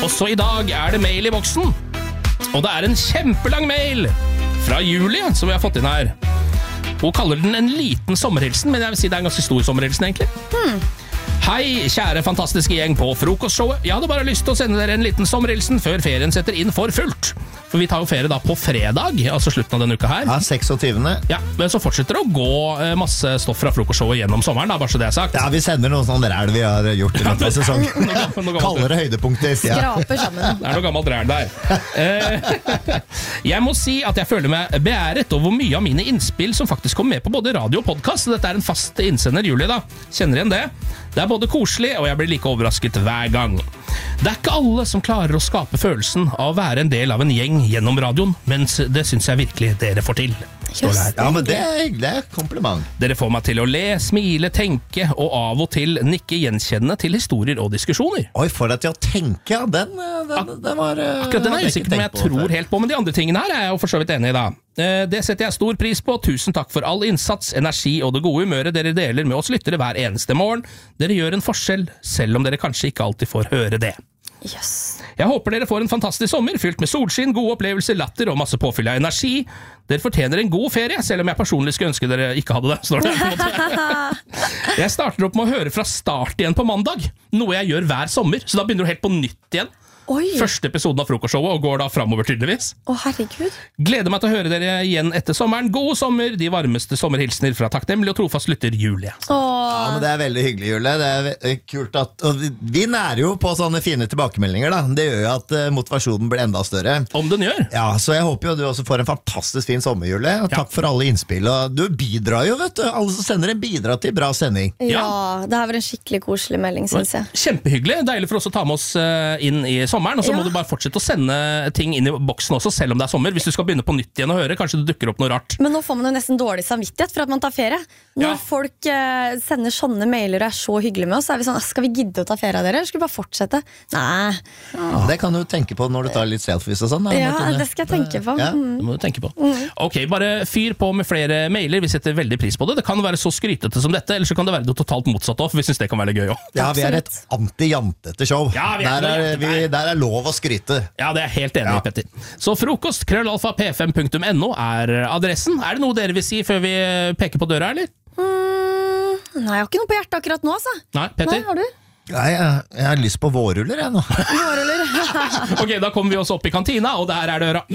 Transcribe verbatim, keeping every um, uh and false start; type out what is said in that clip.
Også i dag er det mail i boksen. Og det er en kjempelang mail fra Julie som vi har fått inn her. Hun kaller den en liten sommerhilsen, men jeg vil si det er en ganske stor sommerhilsen egentlig. Hmm. Hei, kjære fantastiske gjeng på frokostshowet. Jeg hadde bare lyst til å sende dere en liten sommerhilsen før ferien setter inn for fullt. For vi tar jo ferie da på fredag, altså slutten av denne uka her. Ja, seksogtyvende. Ja, men så fortsetter det å gå masse stoff fra frokostshowet gjennom sommeren, da, bare så det er sagt. Ja, vi sender noen sånne ræl vi har gjort i løpet av sesongen. Kaller det høydepunkter. Ja. Skraper sammen. Det er noe gammelt ræl der. Jeg må si at jeg føler meg beæret over mye av mine innspill som faktisk kommer med på både radio og podcast. Dette er en fast innsender, Julie, da. Kjenner igjen det? Det er både koselig, og jeg blir like overrasket hver gang. Det er ikke alle som klarer å skape følelsen av å være en del av en gjeng gjennom radioen, mens det synes jeg virkelig dere får til. Ja, men det er hyggelig. Kompliment. Dere får meg til å le, smile, tenke, og av og til nikke gjenkjennende til historier og diskusjoner. Oi, for deg til å tenke, den, den, den var... Akkurat den er jeg usikker på om jeg tror helt på, men de andre tingene her er jeg jo for så vidt enig i da. Det setter jeg stor pris på. Tusen takk for all innsats, energi og det gode humøret dere deler med oss lyttere hver eneste morgen. Dere gjør en forskjell, selv om dere kanskje ikke alltid får høre det. Yes. Jeg håper dere får en fantastisk sommer, fylt med solskinn, gode opplevelser, latter og masse påfyll av energi. Dere fortjener en god ferie, selv om jeg personlig skulle ønske dere ikke hadde det. Står det. Jeg starter opp med å høre fra start igjen på mandag, noe jeg gjør hver sommer, så da begynner du helt på nytt igjen. Oi. Første episoden av frokostshowet og går da fremover tydeligvis. Å, herregud. Gleder meg til å høre dere igjen etter sommeren. God sommer, de varmeste sommerhilsner fra takknemlig og trofast lytter Julie. Åh. Ja, men det er veldig hyggelig, Julie. Det er kult at og vi nærer jo på sånne fine tilbakemeldinger da. Det gjør jo at uh, motivasjonen blir enda større. Om den gjør. Ja, så jeg håper jo du også får en fantastisk fin sommer, Julie. Og takk ja. For alle innspill. Og du bidrar jo, vet du. Alle som sender en bidrar til bra sending. Ja, ja. Det her var en skikkelig koselig melding, synes jeg. Kjempehyggelig. Deilig for oss å ta med oss uh, inn i sommeren, og så ja. Må du bare fortsette å sende ting inn i boksen også, selv om det er sommer. Hvis du skal begynne på nytt igjen å høre, kanskje det dukker opp noe rart. Men nå får man jo nesten dårlig samvittighet for at man tar ferie. Når ja. Folk eh, sender sånne mailer og er så hyggelige med oss, så er vi sånn, skal vi gidde å ta ferie av dere? Eller skal vi bare fortsette? Nei. Ja. Det kan du tenke på når du tar litt selfies og sånn. Da, ja, Martine. Det skal jeg tenke på. Ja, det må du tenke på. Mm. Ok, bare fyr på med flere mailer. Vi setter veldig pris på det. Det kan være så skrytete som dette, eller så kan det være det totalt motsatt også, for vi synes det kan være gøy også. Ja, vi er et anti-jantete show. Ja, vi er der, er, vi, der er lov å skryte. Ja, det er helt enig, ja. Petter. Så frokost, krøllalfa, p fem punktum no er adressen. Er det noe dere vil si før vi peker på døra, eller? Mm, nei, jeg har ikke noe på hjertet akkurat nå, altså. Nei, Petter? Nei, har du? Nei, jeg, jeg har lyst på vårruller, jeg nå. Vårruller. Ok, da kommer vi oss opp i kantina, og der er døra.